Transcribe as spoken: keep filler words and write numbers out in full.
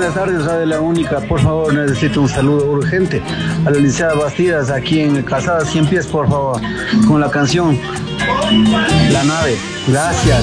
buenas tardes, Radio La Única. Por favor, necesito un saludo urgente a la licenciada Bastidas aquí en Calzada Cien Pies, por favor, con la canción La Nave. Gracias.